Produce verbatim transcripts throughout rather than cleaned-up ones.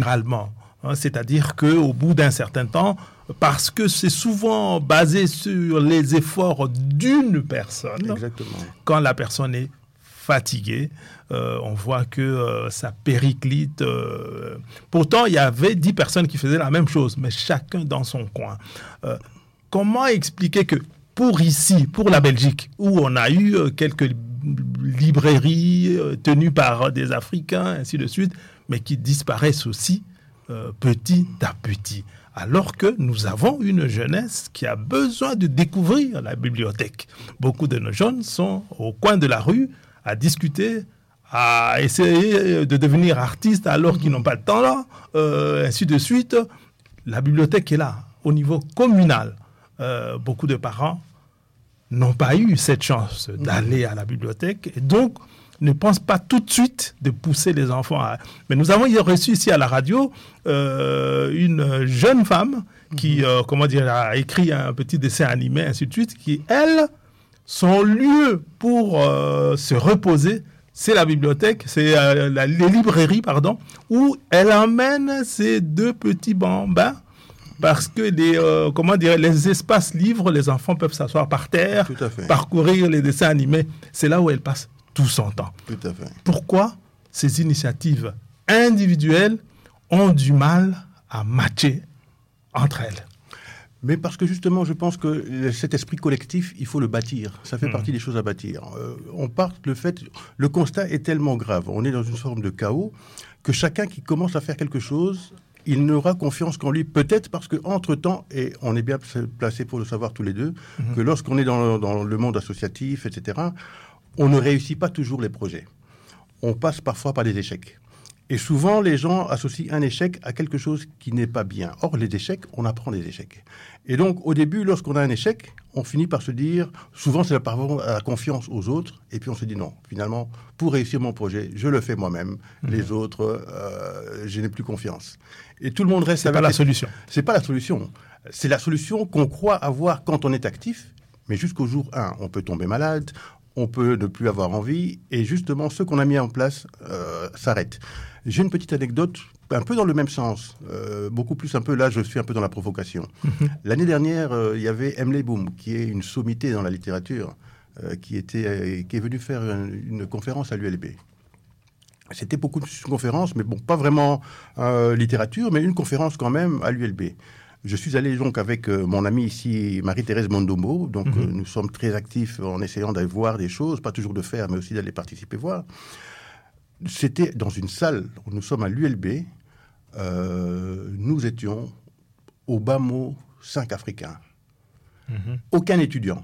généralement. Hein, c'est-à-dire qu'au bout d'un certain temps, parce que c'est souvent basé sur les efforts d'une personne, Exactement. Quand la personne est fatiguée, euh, on voit que euh, ça périclite. Euh... Pourtant, il y avait dix personnes qui faisaient la même chose, mais chacun dans son coin. Euh, comment expliquer que pour ici, pour la Belgique, où on a eu euh, quelques librairies euh, tenues par des Africains, ainsi de suite, mais qui disparaissent aussi euh, petit à petit, alors que nous avons une jeunesse qui a besoin de découvrir la bibliothèque. Beaucoup de nos jeunes sont au coin de la rue à discuter, à essayer de devenir artistes alors qu'ils n'ont pas le temps là, euh, ainsi de suite. La bibliothèque est là, au niveau communal. Euh, beaucoup de parents n'ont pas eu cette chance d'aller à la bibliothèque et donc ne pensent pas tout de suite de pousser les enfants à... Mais nous avons reçu ici à la radio euh, une jeune femme qui, euh, comment dire, a écrit un petit dessin animé, ainsi de suite, qui, elle, son lieu pour euh, se reposer, c'est la bibliothèque, c'est euh, la, les librairies, pardon, où elle emmène ses deux petits bambins parce que les, euh, comment dire, les espaces libres, les enfants peuvent s'asseoir par terre, parcourir les dessins animés. C'est là où elle passe tout son temps. Tout à fait. Pourquoi ces initiatives individuelles ont du mal à matcher entre elles? Mais parce que justement, je pense que cet esprit collectif, il faut le bâtir. Ça fait mmh. partie des choses à bâtir. Euh, on part le fait, le constat est tellement grave. On est dans une forme de chaos que chacun qui commence à faire quelque chose, il n'aura confiance qu'en lui. Peut-être parce que entre temps, et on est bien placé pour le savoir tous les deux, mmh. que lorsqu'on est dans, dans le monde associatif, et cetera, on ne réussit pas toujours les projets. On passe parfois par des échecs. Et souvent, les gens associent un échec à quelque chose qui n'est pas bien. Or, les échecs, on apprend des échecs. Et donc, au début, lorsqu'on a un échec, on finit par se dire, souvent c'est par rapport à la confiance aux autres, et puis on se dit non, finalement, pour réussir mon projet, je le fais moi-même. Mmh. Les autres, euh, je n'ai plus confiance. Et tout le monde reste... C'est pas la solution. C'est pas la solution. C'est la solution qu'on croit avoir quand on est actif, mais jusqu'au jour un, on peut tomber malade, on peut ne plus avoir envie, et justement, ce qu'on a mis en place euh, s'arrête. J'ai une petite anecdote, un peu dans le même sens, euh, beaucoup plus un peu, là je suis un peu dans la provocation. Mm-hmm. L'année dernière, euh, il y avait Emily Boom, qui est une sommité dans la littérature, euh, qui, était, euh, qui est venue faire une, une conférence à l'U L B. C'était beaucoup de conférences, mais bon, pas vraiment euh, littérature, mais une conférence quand même à l'U L B. Je suis allé donc avec euh, mon amie ici, Marie-Thérèse Mondombo. Donc, mm-hmm. euh, nous sommes très actifs en essayant d'aller voir des choses, pas toujours de faire, mais aussi d'aller participer voir. C'était dans une salle, nous sommes à l'U L B, euh, nous étions au bas mot cinq Africains. Mm-hmm. Aucun étudiant.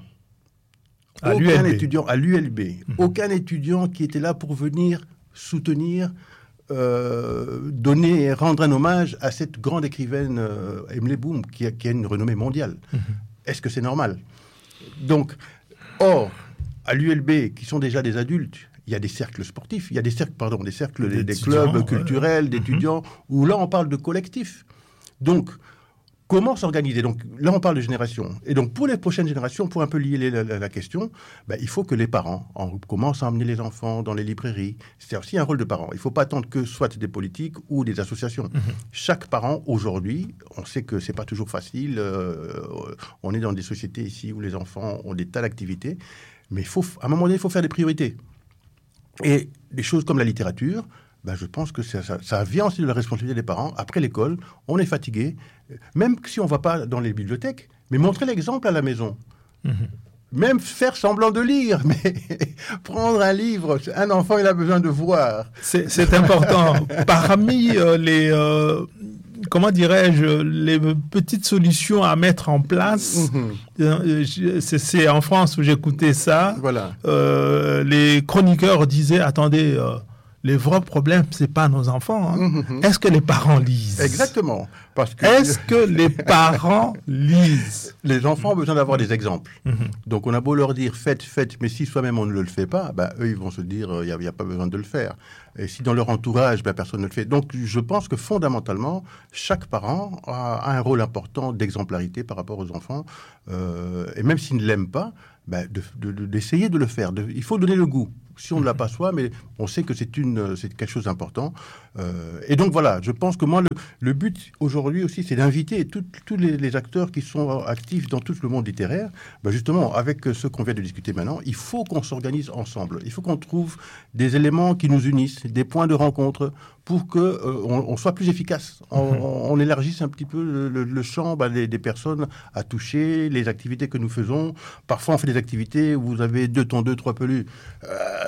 À aucun l'U L B. étudiant à l'U L B. Mm-hmm. Aucun étudiant qui était là pour venir soutenir... Euh, donner et rendre un hommage à cette grande écrivaine euh, Emily Boom qui a, qui a une renommée mondiale. Mmh. Est-ce que c'est normal? Donc, or, à l'U L B, qui sont déjà des adultes, il y a des cercles sportifs, il y a des cercles, pardon, des cercles, des, des clubs culturels, ouais. d'étudiants, mmh. où là, on parle de collectif. Donc, comment s'organiser? Donc, là, on parle de génération. Et donc, pour les prochaines générations, pour un peu lier la, la, la question, ben, il faut que les parents en, commencent à emmener les enfants dans les librairies. C'est aussi un rôle de parent. Il ne faut pas attendre que soit des politiques ou des associations. Mmh. Chaque parent, aujourd'hui, on sait que ce n'est pas toujours facile. Euh, on est dans des sociétés ici où les enfants ont des tas d'activités. Mais il faut, à un moment donné, il faut faire des priorités. Et des choses comme la littérature... Ben, je pense que ça, ça, ça vient aussi de la responsabilité des parents. Après l'école, on est fatigué, même si on ne va pas dans les bibliothèques, mais montrer l'exemple à la maison. Mmh. Même faire semblant de lire, mais prendre un livre, un enfant, il a besoin de voir. C'est, c'est important. Parmi euh, les... Euh... comment dirais-je, les petites solutions à mettre en place. Mmh. C'est, c'est en France où j'écoutais ça. Voilà. Euh, les chroniqueurs disaient, attendez... Euh, les vrais problèmes, c'est pas nos enfants. Hein. Mm-hmm. Est-ce que les parents lisent? Exactement. Parce que... Est-ce que les parents lisent? Les enfants ont besoin d'avoir des exemples. Mm-hmm. Donc, on a beau leur dire, faites, faites, mais si soi-même on ne le fait pas, ben, eux, ils vont se dire, il n'y a, a pas besoin de le faire. Et si dans leur entourage, ben, personne ne le fait. Donc, je pense que fondamentalement, chaque parent a, a un rôle important d'exemplarité par rapport aux enfants. Euh, et même s'ils ne l'aiment pas, ben, de, de, de, d'essayer de le faire. De, il faut donner le goût. Si on ne l'a pas soi, mais on sait que c'est, une, c'est quelque chose d'important. Euh, et donc voilà, je pense que moi, le, le but aujourd'hui aussi, c'est d'inviter tous les, les acteurs qui sont actifs dans tout le monde littéraire. Ben justement, avec ce qu'on vient de discuter maintenant, il faut qu'on s'organise ensemble. Il faut qu'on trouve des éléments qui nous unissent, des points de rencontre, pour qu'on euh, on soit plus efficace. On, on, on élargisse un petit peu le, le, le champ ben, des, des personnes à toucher, les activités que nous faisons. Parfois, on fait des activités où vous avez deux tons, deux, trois pelus. Euh,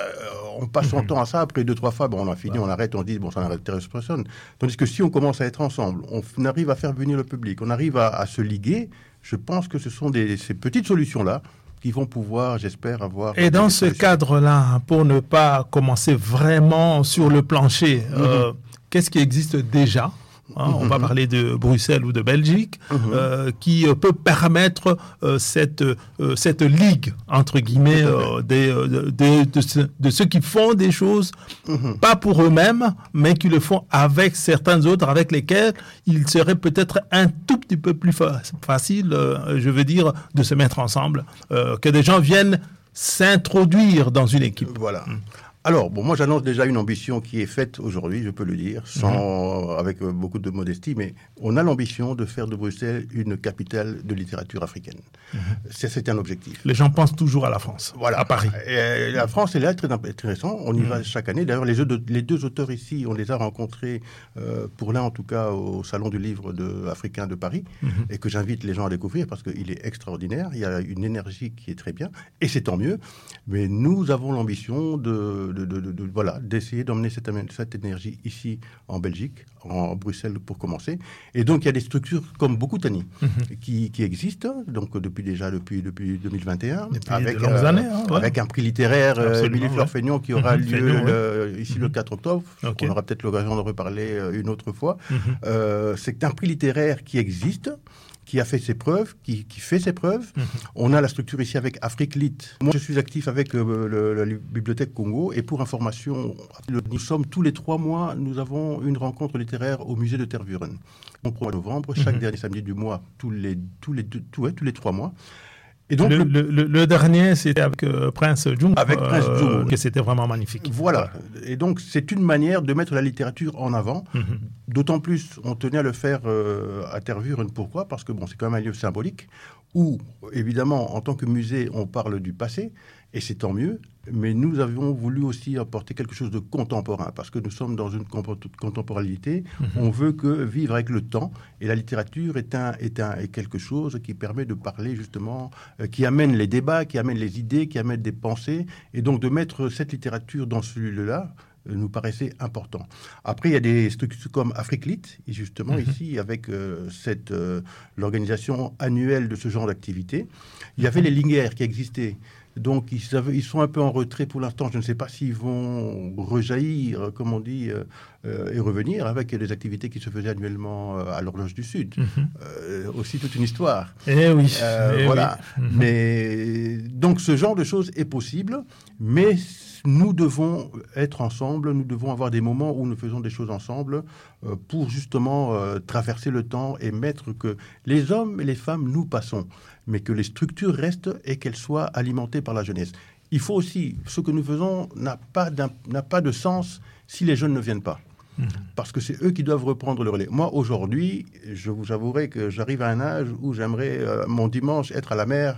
on passe son temps à ça, après deux, trois fois, bon, on a fini, on arrête, on dit, bon, ça n'intéresse personne. Tandis que si on commence à être ensemble, on arrive à faire venir le public, on arrive à, à se liguer, je pense que ce sont des, ces petites solutions-là qui vont pouvoir, j'espère, avoir... Et dans ce cadre-là, pour ne pas commencer vraiment sur le plancher, mm-hmm. euh, qu'est-ce qui existe déjà ? Hein, mm-hmm. On va parler de Bruxelles ou de Belgique, mm-hmm. euh, qui euh, peut permettre euh, cette, euh, cette ligue, entre guillemets, euh, des, euh, de, de, de, de ceux qui font des choses, mm-hmm. pas pour eux-mêmes, mais qui le font avec certains autres, avec lesquels il serait peut-être un tout petit peu plus fa- facile, euh, je veux dire, de se mettre ensemble, euh, que des gens viennent s'introduire dans une équipe. Voilà. Mm. Alors, bon, moi, j'annonce déjà une ambition qui est faite aujourd'hui, je peux le dire, sans, mmh. avec beaucoup de modestie, mais on a l'ambition de faire de Bruxelles une capitale de littérature africaine. Mmh. C'est, c'est un objectif. Les gens pensent toujours à la France, voilà, à Paris. Et la France est là, très intéressant. On y mmh. va chaque année. D'ailleurs, les, les deux auteurs ici, on les a rencontrés, euh, pour l'un en tout cas, au Salon du Livre de, africain de Paris, mmh. et que j'invite les gens à découvrir parce qu'il est extraordinaire. Il y a une énergie qui est très bien, et c'est tant mieux. Mais nous avons l'ambition de De, de, de, de, voilà, d'essayer d'emmener cette, cette énergie ici en Belgique, en Bruxelles pour commencer. Et donc il y a des structures comme Bokoutani mm-hmm. qui, qui existent, donc depuis déjà depuis, depuis deux mille vingt et un, depuis avec, de longues euh, années, hein, ouais. avec un prix littéraire, Émilie euh, Fleur-Feignon, qui aura mm-hmm. lieu Feignon, le, ouais. ici mm-hmm. le quatre octobre. Okay. On aura peut-être l'occasion de reparler une autre fois. Mm-hmm. Euh, c'est un prix littéraire qui existe, qui a fait ses preuves, qui, qui fait ses preuves. Mmh. On a la structure ici avec Afrique-Lit. Moi, je suis actif avec euh, le, la Bibliothèque Congo. Et pour information, nous sommes tous les trois mois, nous avons une rencontre littéraire au musée de Tervuren. Donc, au mois de novembre, chaque mmh. dernier samedi du mois, tous les, tous les, deux, tout, ouais, tous les trois mois. Et donc, le, le, le, le dernier, c'était avec euh, Prince Djoum, avec euh, Prince Djoum, que c'était vraiment magnifique. Voilà. Et donc, c'est une manière de mettre la littérature en avant. Mm-hmm. D'autant plus, on tenait à le faire euh, à Tervuren. Pourquoi ? Parce que bon, c'est quand même un lieu symbolique où, évidemment, en tant que musée, on parle du passé, et c'est tant mieux. Mais nous avions voulu aussi apporter quelque chose de contemporain, parce que nous sommes dans une contemporanéité. Mmh. On veut que vivre avec le temps, et la littérature est, un, est, un, est quelque chose qui permet de parler justement, euh, qui amène les débats, qui amène les idées, qui amène des pensées, et donc de mettre cette littérature dans ce lieu-là euh, nous paraissait important. Après, il y a des structures comme Afrique-Lit, et justement mmh. ici, avec euh, cette, euh, l'organisation annuelle de ce genre d'activité, il y avait les Lingères qui existaient. Donc, ils, avaient, ils sont un peu en retrait pour l'instant. Je ne sais pas s'ils vont rejaillir, comme on dit, euh, euh, et revenir avec des activités qui se faisaient annuellement euh, à l'Horloge du Sud. Mm-hmm. Euh, aussi toute une histoire. Eh oui. Euh, eh voilà. Oui. Mm-hmm. Mais donc, ce genre de choses est possible, mais nous devons être ensemble. Nous devons avoir des moments où nous faisons des choses ensemble euh, pour justement euh, traverser le temps et mettre que les hommes et les femmes, nous passons, mais que les structures restent et qu'elles soient alimentées par la jeunesse. Il faut aussi, ce que nous faisons n'a pas, n'a pas de sens si les jeunes ne viennent pas. Mmh. Parce que c'est eux qui doivent reprendre le relais. Moi, aujourd'hui, je vous avouerai que j'arrive à un âge où j'aimerais, euh, mon dimanche, être à la mer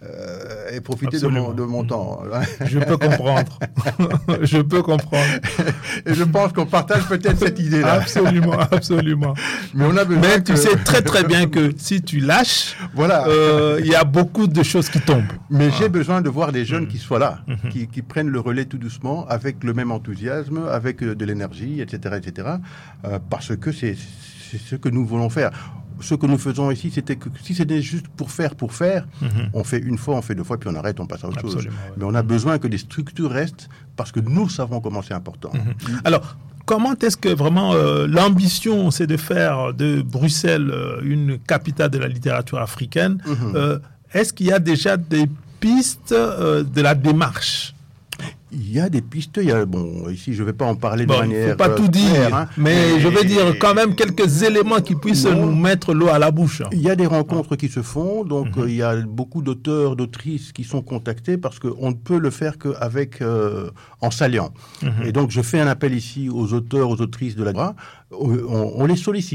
euh, et profiter de mon, de mon temps. Je peux comprendre. Je peux comprendre. Et je pense qu'on partage peut-être cette idée-là. Absolument, absolument. Mais on a besoin Mais que... tu sais très très bien que si tu lâches, voilà, il euh, y a beaucoup de choses qui tombent. Mais ah. j'ai besoin de voir des jeunes mmh. qui soient là, mmh. qui, qui prennent le relais tout doucement, avec le même enthousiasme, avec de l'énergie, et cetera, et cetera. Euh, parce que c'est, c'est ce que nous voulons faire. Ce que nous faisons ici, c'était que si c'était juste pour faire, pour faire, mmh. on fait une fois, on fait deux fois, puis on arrête, on passe à autre Absolument, chose. Ouais. Mais on a besoin que des structures restent parce que nous savons comment c'est important. Mmh. Alors, comment est-ce que vraiment euh, l'ambition, c'est de faire de Bruxelles euh, une capitale de la littérature africaine mmh. euh, Est-ce qu'il y a déjà des pistes euh, de la démarche ? Il y a des pistes, il y a, bon, ici je ne vais pas en parler bon, de manière... Il ne faut pas euh, tout dire, claire, hein, mais et, je veux dire quand même quelques éléments qui puissent non, nous mettre l'eau à la bouche. Il y a des rencontres qui se font, donc Mm-hmm. euh, il y a beaucoup d'auteurs, d'autrices qui sont contactés parce qu'on ne peut le faire qu'avec, euh, en s'alliant. Mm-hmm. Et donc je fais un appel ici aux auteurs, aux autrices de la... On, on les sollicite.